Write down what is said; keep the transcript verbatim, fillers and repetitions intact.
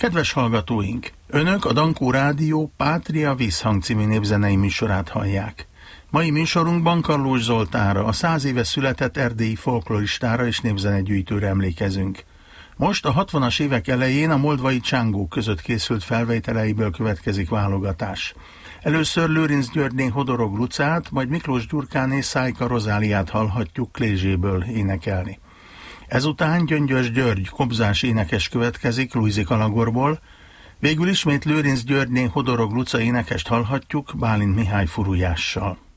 Kedves hallgatóink! Önök a Dankó Rádió Pátria Vízhang című népzenei műsorát hallják. Mai műsorunkban Karlós Zoltánra, a száz éve született erdélyi folkloristára és népzenegyűjtőre emlékezünk. Most a hatvanas évek elején a moldvai csángók között készült felvételeiből következik válogatás. Először Lőrinc Györgyné Hodorog Lucát, majd Miklós Gyurkáné Szájka Rozáliát hallhatjuk Klézséből énekelni. Ezután Gyöngyös György kobzás énekes következik Lujzi Kalagorból, végül ismét Lőrinc Györgyné Hodorog Luca énekest hallhatjuk Bálint Mihály furujással.